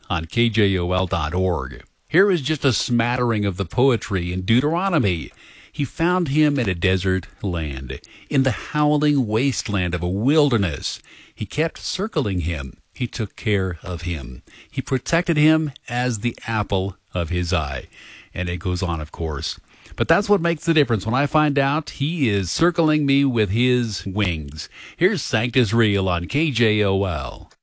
on KJOL.org. Here is just a smattering of the poetry in Deuteronomy. He found him in a desert land, in the howling wasteland of a wilderness. He kept circling him. He took care of him. He protected him as the apple of his eye. And it goes on, of course. But that's what makes the difference when I find out he is circling me with his wings. Here's Sanctus Real on KJOL.